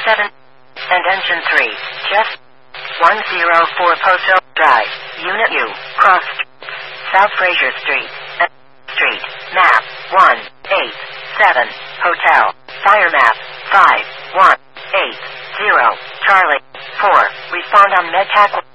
7. And engine 3. Jeff. 104 Post Oak Drive, Unit U, Cross South Fraser Street, Street, Map 187, Hotel, Fire Map 5180, Charlie 4, respond on MedTac